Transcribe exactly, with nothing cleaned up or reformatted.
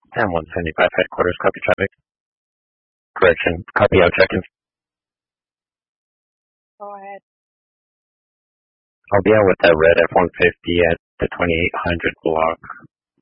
Sam one seventy-five headquarters, copy traffic. Correction, copy out check-in. Go ahead. I'll be out with that red F one fifty at the twenty-eight hundred block.